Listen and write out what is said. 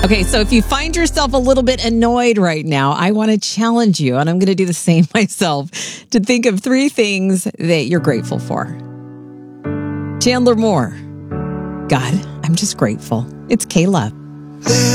Okay, so if you find yourself a little bit annoyed right now, I want to challenge you, and I'm going to do the same myself, to think of 3 things that you're grateful for. Chandler Moore. God, I'm just grateful. It's Kayla.